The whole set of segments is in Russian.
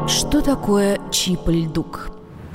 Что такое Чиполь-Дук?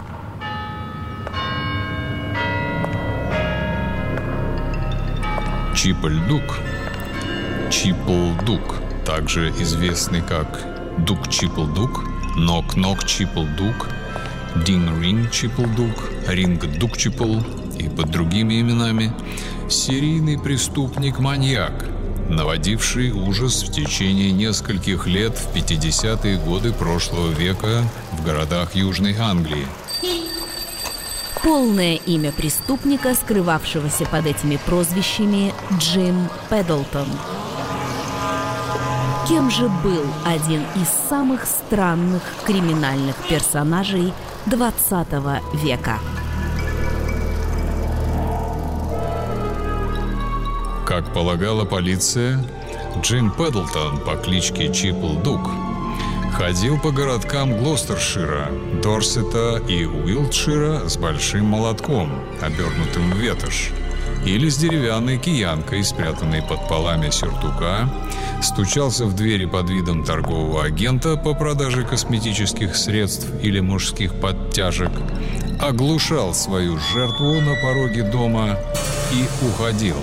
Чиполь-Дук, Чипл-Дук, также известный как Дук-Чипл-Дук, Нок-Нок-Чипл-Дук, Динг-Ринг-Чипл-Дук, Ринг-Дук-Чипл и под другими именами, серийный преступник-маньяк, наводивший ужас в течение нескольких лет в 50-е годы прошлого века в городах Южной Англии. Полное имя преступника, скрывавшегося под этими прозвищами, Джим Педдлтон. Кем же был один из самых странных криминальных персонажей 20 века? Как полагала полиция, Джим Педдлтон по кличке Чипл-Дук ходил по городкам Глостершира, Дорсета и Уилтшира с большим молотком, обернутым в ветошь, или с деревянной киянкой, спрятанной под полами сюртука, стучался в двери под видом торгового агента по продаже косметических средств или мужских подтяжек, оглушал свою жертву на пороге дома и уходил.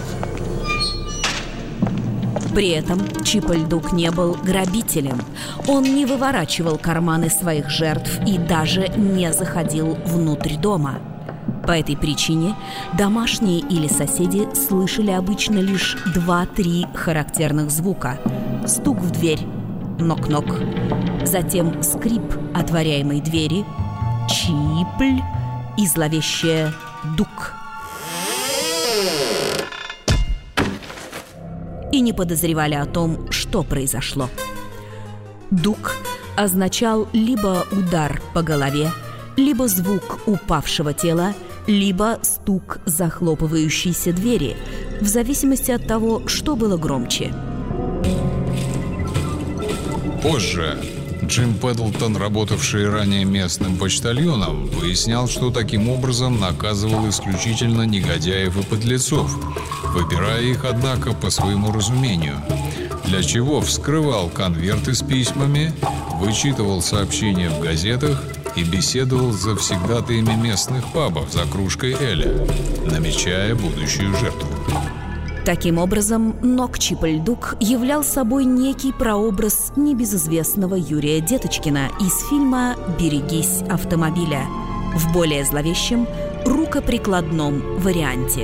При этом Чиполь-Дук не был грабителем. Он не выворачивал карманы своих жертв и даже не заходил внутрь дома. По этой причине домашние или соседи слышали обычно лишь 2-3 характерных звука: стук в дверь, нок-нок, затем скрип отворяемой двери, чипль и зловещее дук. И не подозревали о том, что произошло. Дук означал либо удар по голове, либо звук упавшего тела, либо стук захлопывающейся двери, в зависимости от того, что было громче. Позже Джим Педдлтон, работавший ранее местным почтальоном, выяснял, что таким образом наказывал исключительно негодяев и подлецов, выбирая их, однако, по своему разумению, для чего вскрывал конверты с письмами, вычитывал сообщения в газетах и беседовал с завсегдатаями местных пабов за кружкой эля, намечая будущую жертву. Таким образом, Нок-Чиполь-Дук являл собой некий прообраз небезызвестного Юрия Деточкина из фильма «Берегись автомобиля» в более зловещем рукоприкладном варианте.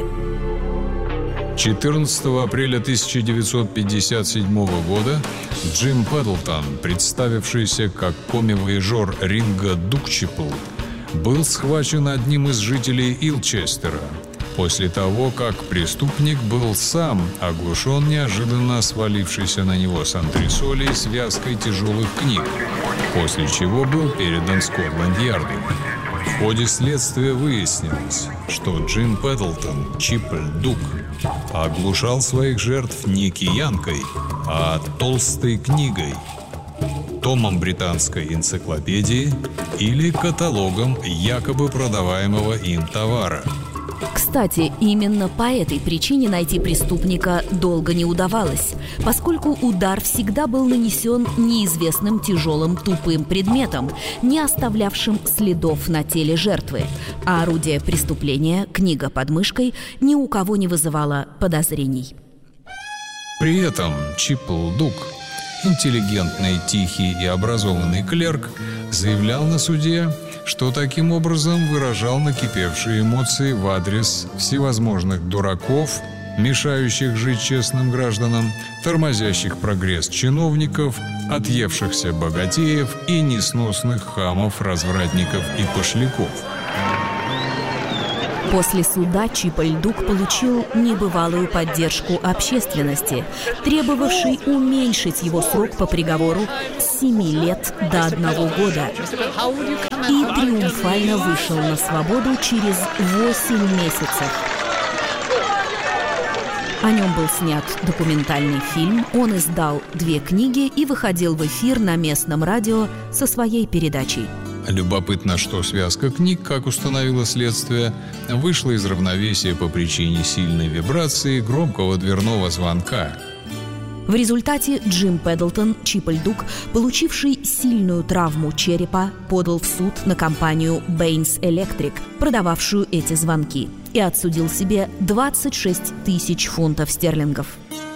14 апреля 1957 года Джим Педдлтон, представившийся как коми-вояжер Ринга Дук-Чипл, был схвачен одним из жителей Илчестера после того, как преступник был сам оглушен неожиданно свалившейся на него с антресолей связкой тяжелых книг, после чего был передан Скотланд-Ярду. В ходе следствия выяснилось, что Джим Педдлтон, Чиполь-Дук, оглушал своих жертв не киянкой, а толстой книгой, томом британской энциклопедии или каталогом якобы продаваемого им товара. Кстати, именно по этой причине найти преступника долго не удавалось, поскольку удар всегда был нанесен неизвестным тяжелым тупым предметом, не оставлявшим следов на теле жертвы, а орудие преступления, книга под мышкой, ни у кого не вызывало подозрений. При этом Чипл-Дук, интеллигентный, тихий и образованный клерк, заявлял на суде, что таким образом выражал накипевшие эмоции в адрес всевозможных дураков, мешающих жить честным гражданам, тормозящих прогресс чиновников, отъевшихся богатеев и несносных хамов, развратников и пошляков. После суда Чиполь-Дук получил небывалую поддержку общественности, требовавшей уменьшить его срок по приговору с 7 лет до 1 года, и триумфально вышел на свободу через 8 месяцев. О нем был снят документальный фильм, он издал 2 книги и выходил в эфир на местном радио со своей передачей. Любопытно, что связка книг, как установило следствие, вышла из равновесия по причине сильной вибрации громкого дверного звонка. В результате Джим Пэддлтон, Чип-Эль-Дук, получивший сильную травму черепа, подал в суд на компанию Baines Electric, продававшую эти звонки, и отсудил себе 26 тысяч фунтов стерлингов.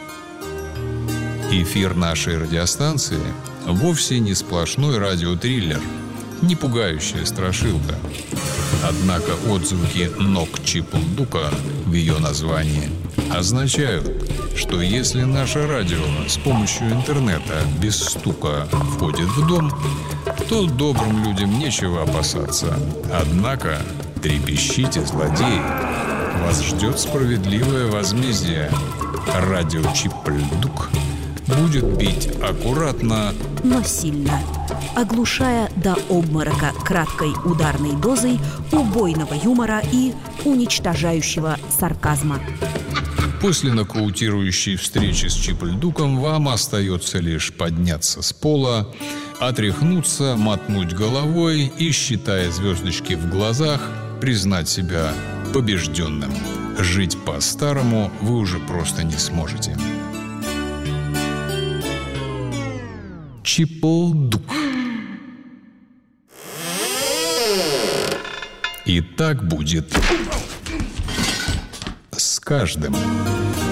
Эфир нашей радиостанции вовсе не сплошной радиотриллер, не пугающая страшилка. Однако отзвуки ног Чип-Эль-Дука в ее названии означают, что если наше радио с помощью интернета без стука входит в дом, то добрым людям нечего опасаться. Однако трепещите, злодеи! Вас ждет справедливое возмездие. Радио Чип-Эль-Дук будет бить аккуратно, но сильно, оглушая до обморока краткой ударной дозой убойного юмора и уничтожающего сарказма. После нокаутирующей встречи с Чип-Эль-Дуком вам остается лишь подняться с пола, отряхнуться, мотнуть головой и, считая звездочки в глазах, признать себя побежденным. Жить по-старому вы уже просто не сможете. Чип-Эль-Дук. И так будет с каждым.